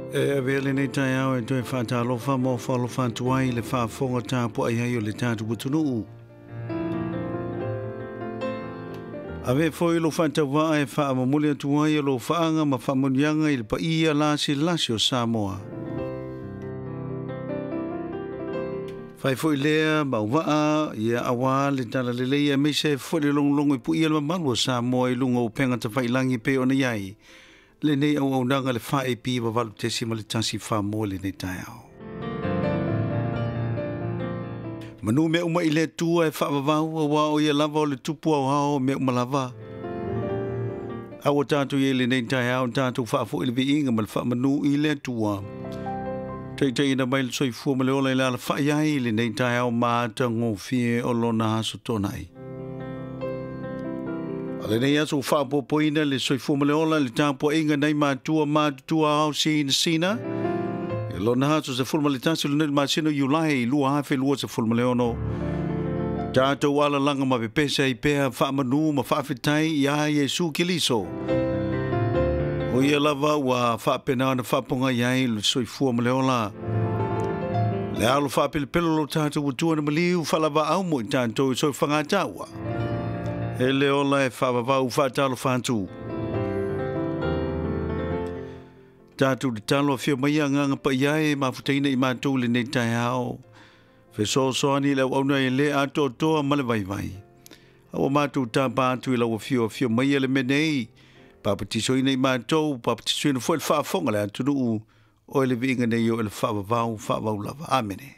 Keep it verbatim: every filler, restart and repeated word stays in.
E vele nei tai au e toi whātalofa mō whalofa tuai le whaafonga tāpu ai ai o le tātu putunu. Ave foi lo whātawa e whaamamule tuai o lo whaanga ma whamunianga i le paia lasi lasi o Samoa. Whai foi lea ma uwaa ia awa le tala le leia me se foi le longlongo i puia le malu o Samoa i lunga o penga ta whailangi pe o na iai. Le nei au au nanga le whae pi wa walu tesi ma le tansi wha mo le nei tai au. Manu me uma i le tua e wha wawau a wa o ia lava o le tupu au hao me uma lava. Awa tātou i le nei tai au tātou wha fo i le vi inga ma le wha manu i le tua. Tei tei ina mai le soi fua ma le ola i le ala wha iai le nei tai au maata ngofie o lona haso tonai. Le nei aso whaapopoina le soifua ma le ola le tāpua inga nei mātua mātua au sina sina. E lona hato se fulma le tasi le māsino iulai lua hafe lua se fulma le ono. Tātou ala langa ma pepesa i pēa whaamanu ma whaafetai i a Yesu Kiliso. O ia lava wa whaapena na whaaponga iai le soifua ma le ola. Le alo whaapele pelo lo tātou utua na maliu whalava au mo i tātou i soifanga tāua. E le ola e whaavavau whaatalo whantu. Tātou di talo a whio mai a nganga pa iai ma futaina i mātou le nei tai hao. Whe so soani le auna e le ato toa male vai vai. Awa mātou tā pātu i lau a whio a whio mai a le menei. Papatiso ina i mātou, papatiso ina fwoi le whaafonga le atunu u. O ele vinga nei o ele whaavavau, whaavau lava. Amene.